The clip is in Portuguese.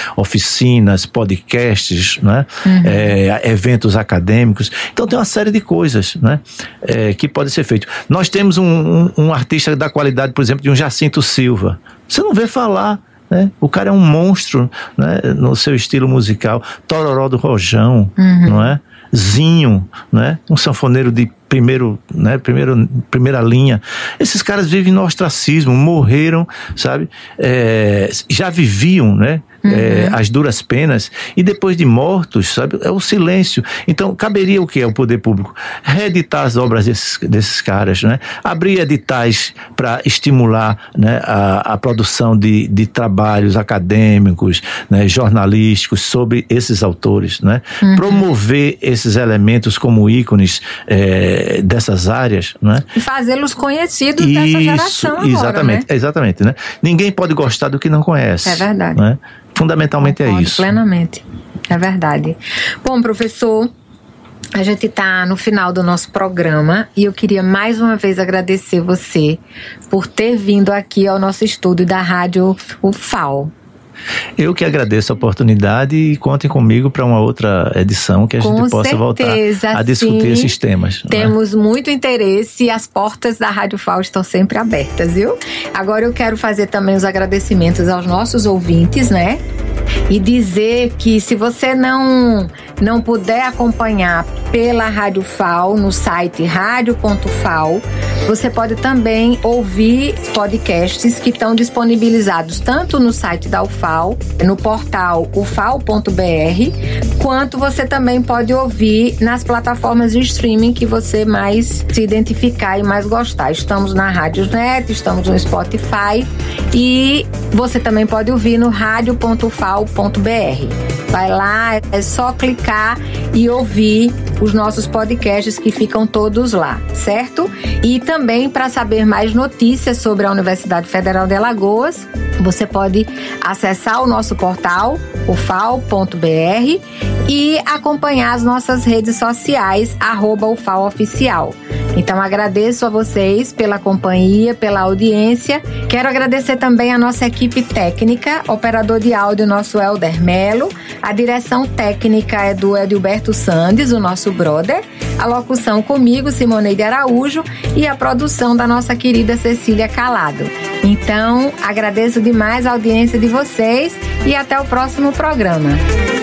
oficinas, podcasts, né? Eventos acadêmicos. Então tem uma série de coisas, né? Que pode ser feito. Nós temos um artista da qualidade, por exemplo, de um Jacinto Silva. Você não vê falar, né? O cara é um monstro, né? No seu estilo musical. Tororó do Rojão, não é? Zinho, né? Um sanfoneiro de primeira linha. Esses caras vivem no ostracismo, morreram, sabe? Já viviam, né? As duras penas, e depois de mortos, sabe? É o silêncio. Então, caberia o que é o poder público? Reeditar as obras desses caras, né? Abrir editais para estimular, né, a produção de trabalhos acadêmicos, né, jornalísticos sobre esses autores, né? Promover esses elementos como ícones dessas áreas, né? E fazê-los conhecidos dessa geração agora, exatamente, né? Exatamente, né? Ninguém pode gostar do que não conhece. É verdade. Né? Fundamentalmente Concordo é isso. Plenamente. É verdade. Bom, professor, a gente está no final do nosso programa e eu queria mais uma vez agradecer você por ter vindo aqui ao nosso estúdio da Rádio UFAL. Eu que agradeço a oportunidade e contem comigo para uma outra edição que a gente possa voltar a discutir esses temas. Temos muito interesse e as portas da Rádio UFAL estão sempre abertas, viu? Agora eu quero fazer também os agradecimentos aos nossos ouvintes, né? E dizer que se você não puder acompanhar pela Rádio UFAL, no site radio.fal, você pode também ouvir podcasts que estão disponibilizados tanto no site da UFAL, no portal ufal.br, quanto você também pode ouvir nas plataformas de streaming que você mais se identificar e mais gostar. Estamos na Radiosnet, estamos no Spotify e você também pode ouvir no radio.ufal.br. Vai lá, é só clicar e ouvir os nossos podcasts que ficam todos lá, certo? E também para saber mais notícias sobre a Universidade Federal de Alagoas, você pode acessar o nosso portal, ufal.br, e acompanhar as nossas redes sociais, @ufaloficial. Então agradeço a vocês pela companhia, pela audiência. Quero agradecer também a nossa equipe técnica, operador de áudio nosso Helder Melo, a direção técnica é do Edilberto Sandes, o nosso brother, a locução comigo, Simoneide Araújo, e a produção da nossa querida Cecília Calado. Então agradeço demais a audiência de vocês e até o próximo programa.